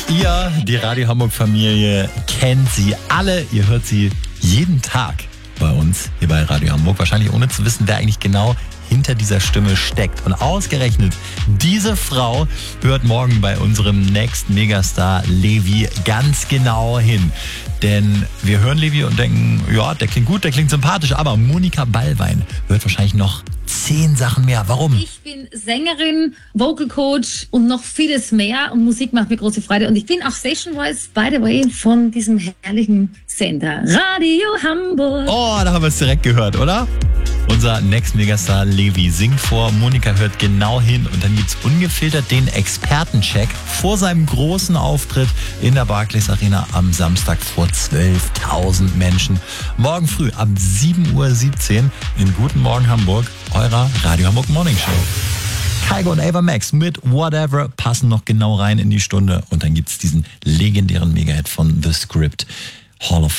Ihr, die Radio Hamburg-Familie, kennt sie alle. Ihr hört sie jeden Tag bei uns hier bei Radio Hamburg. Wahrscheinlich ohne zu wissen, wer eigentlich genau hinter dieser Stimme steckt. Und ausgerechnet diese Frau hört morgen bei unserem nächsten Megastar Levi ganz genau hin. Denn wir hören Levi und denken, ja, der klingt gut, der klingt sympathisch, aber Monika Ballwein hört wahrscheinlich noch 10 Sachen mehr. Warum? Ich bin Sängerin, Vocal Coach und noch vieles mehr und Musik macht mir große Freude. Und ich bin auch Station Voice, by the way, von diesem herrlichen Sender Radio Hamburg. Oh, da haben wir es direkt gehört, oder? Unser Next Megastar Levi singt vor, Monika hört genau hin und dann gibt's ungefiltert den Expertencheck vor seinem großen Auftritt in der Barclays Arena am Samstag vor 12.000 Menschen. Morgen früh ab 7:17 Uhr in Guten Morgen Hamburg, eurer Radio Hamburg Morning Show. Kygo und Ava Max mit Whatever passen noch genau rein in die Stunde und dann gibt's diesen legendären Megahit von The Script, Hall of